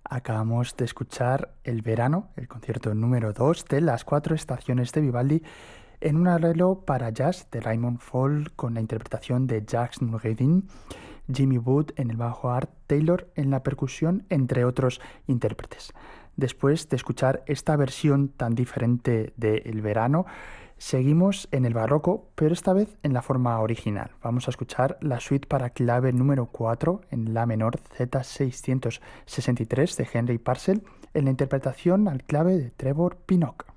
Acabamos de escuchar El Verano, el concierto número 2 de las cuatro estaciones de Vivaldi, en un arreglo para jazz de Raymond Fall con la interpretación de Jacques Noureddin, Jimmy Wood en el bajo, Art Taylor en la percusión, entre otros intérpretes. Después de escuchar esta versión tan diferente de El Verano, seguimos en el barroco, pero esta vez en la forma original. Vamos a escuchar la suite para clave número 4 en la menor Z663 de Henry Purcell en la interpretación al clave de Trevor Pinnock.